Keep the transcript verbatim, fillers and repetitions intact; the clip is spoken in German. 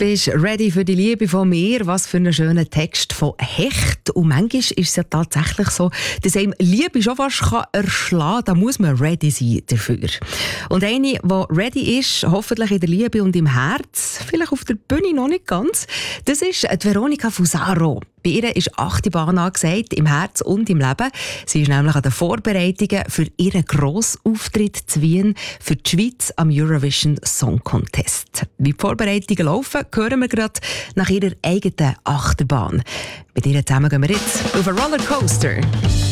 Bist ready für die Liebe von mir? Was für einen schönen Text von Hecht. Und manchmal ist es ja tatsächlich so, dass einem Liebe schon fast erschlagen kann. Da muss man ready sein dafür. Und eine, die ready ist, hoffentlich in der Liebe und im Herz, vielleicht auf der Bühne noch nicht ganz, das ist die Veronica Fusaro. Bei ihr ist Achterbahn angesagt, im Herz und im Leben. Sie ist nämlich an den Vorbereitungen für ihren Grossauftritt zu Wien für die Schweiz am Eurovision Song Contest. Wie die Vorbereitungen laufen, hören wir gerade nach ihrer eigenen Achterbahn. Mit ihr zusammen gehen wir jetzt auf einen Rollercoaster.